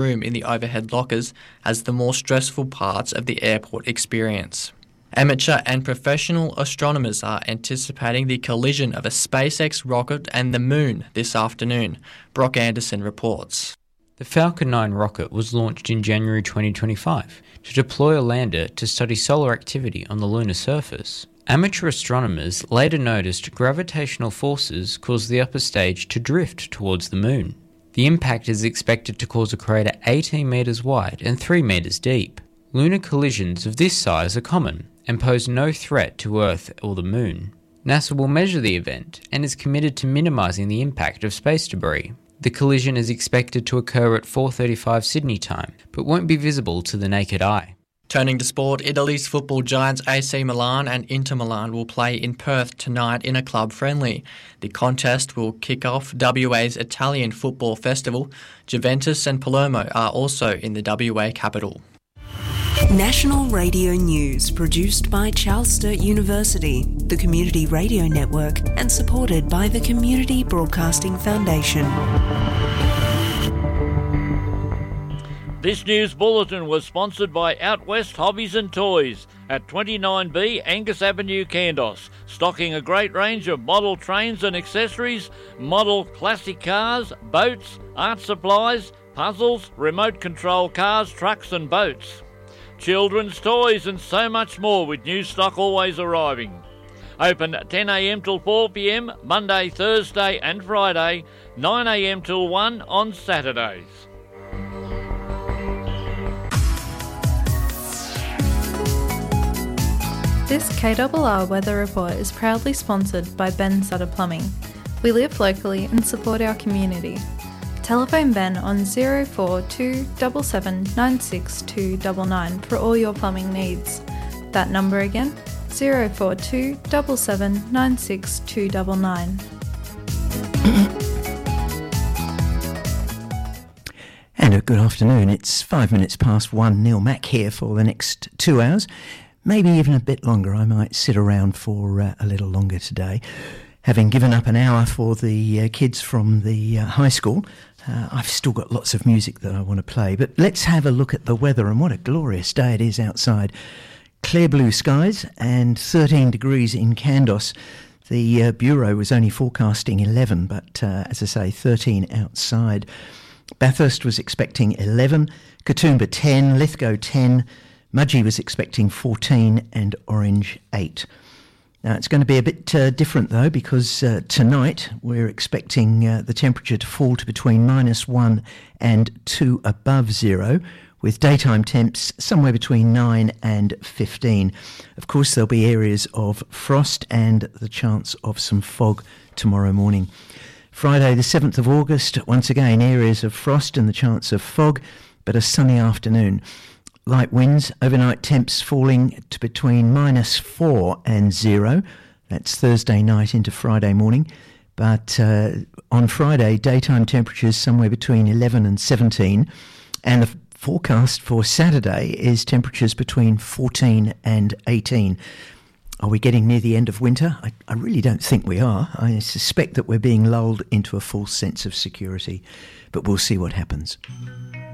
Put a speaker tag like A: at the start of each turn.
A: room in the overhead lockers as the more stressful parts of the airport experience. Amateur and professional astronomers are anticipating the collision of a SpaceX rocket and the Moon this afternoon, Brock Anderson reports.
B: The Falcon 9 rocket was launched in January 2025 to deploy a lander to study solar activity on the lunar surface. Amateur astronomers later noticed gravitational forces cause the upper stage to drift towards the Moon. The impact is expected to cause a crater 18 metres wide and 3 metres deep. Lunar collisions of this size are common and pose no threat to Earth or the Moon. NASA will measure the event and is committed to minimising the impact of space debris. The collision is expected to occur at 4:35 Sydney time, but won't be visible to the naked eye.
A: Turning to sport, Italy's football giants AC Milan and Inter Milan will play in Perth tonight in a club friendly. The contest will kick off WA's Italian Football Festival. Juventus and Palermo are also in the WA capital.
C: National Radio News, produced by Charles Sturt University, the Community Radio Network, and supported by the Community Broadcasting Foundation.
D: This news bulletin was sponsored by Out West Hobbies and Toys at 29B Angus Avenue, Kandos, stocking a great range of model trains and accessories, model classic cars, boats, art supplies, puzzles, remote control cars, trucks and boats. Children's toys and so much more, with new stock always arriving. Open 10am till 4pm, Monday, Thursday and Friday, 9am till 1 on Saturdays.
E: This KRR Weather Report is proudly sponsored by Ben Sutter Plumbing. We live locally and support our community. Telephone Ben on 042 77 96299 for all your plumbing needs. That number again, 042 77 96299.
F: And a good afternoon. It's 5 minutes past 1. Neil Mack here for the next 2 hours. Maybe even a bit longer. I might sit around for a little longer today. Having given up an hour for the kids from the high school, I've still got lots of music that I want to play. But let's have a look at the weather, and what a glorious day it is outside. Clear blue skies and 13 degrees in Kandos. The Bureau was only forecasting 11, but as I say, 13 outside. Bathurst was expecting 11, Katoomba 10, Lithgow 10, Mudgee was expecting 14 and Orange 8. Now, it's going to be a bit different, though, because tonight we're expecting the temperature to fall to between -1 and 2 above zero, with daytime temps somewhere between 9 and 15. Of course, there'll be areas of frost and the chance of some fog tomorrow morning. Friday, the 7th of August, once again, areas of frost and the chance of fog, but a sunny afternoon. Light winds, overnight temps falling to between -4 and 0. That's Thursday night into Friday morning. But on Friday, daytime temperatures somewhere between 11 and 17. And the forecast for Saturday is temperatures between 14 and 18. Are we getting near the end of winter? I really don't think we are. I suspect that we're being lulled into a false sense of security. But we'll see what happens.